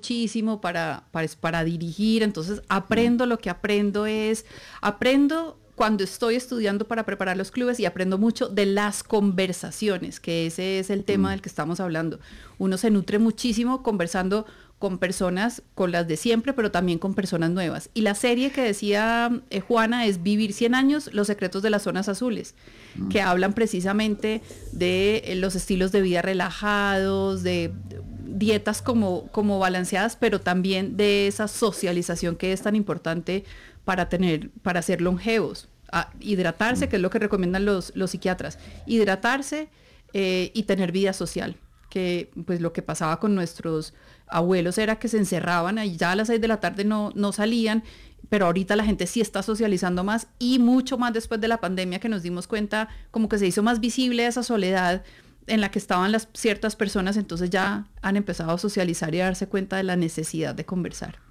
muchísimo para dirigir, entonces aprendo lo que aprendo cuando estoy estudiando para preparar los clubes y aprendo mucho de las conversaciones, que ese es el tema del que estamos hablando. Uno se nutre muchísimo conversando con personas, con las de siempre, pero también con personas nuevas. Y la serie que decía Juana es Vivir 100 años, los secretos de las zonas azules, que hablan precisamente de los estilos de vida relajados, de dietas como balanceadas, pero también de esa socialización que es tan importante para ser longevos. Hidratarse, que es lo que recomiendan los psiquiatras, hidratarse y tener vida social, que pues lo que pasaba con nuestros abuelos era que se encerraban y ya a las 6 de la tarde no salían, pero ahorita la gente sí está socializando más y mucho más después de la pandemia, que nos dimos cuenta como que se hizo más visible esa soledad en la que estaban ciertas personas, entonces ya han empezado a socializar y a darse cuenta de la necesidad de conversar.